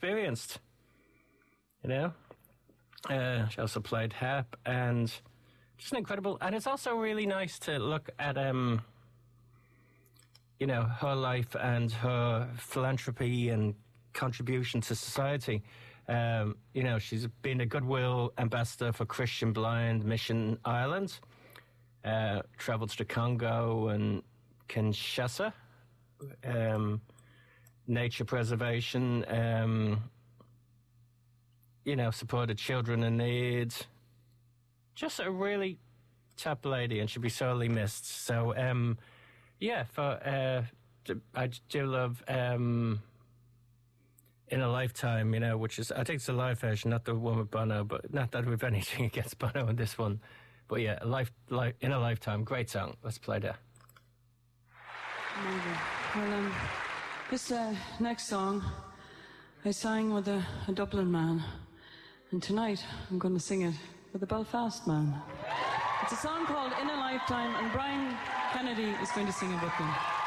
experienced. You know, she also played harp, and just an incredible. And it's also really nice to look at you know, her life and her philanthropy and contribution to society. You know, she's been a goodwill ambassador for Christian Blind Mission Ireland, traveled to the Congo and Kinshasa, nature preservation, you know, supported children in need. Just a really top lady, and she'll be sorely missed. So, yeah, I do love In a Lifetime, you know, which is, I think it's a live version, not the one with Bono, but not that we've anything against Bono in this one. But yeah, In a Lifetime, great song. Let's play that. Amazing. Well, this next song I sang with a Dublin man, and tonight I'm going to sing it with a Belfast man. It's a song called In a Lifetime, and Brian Kennedy is going to sing it with me.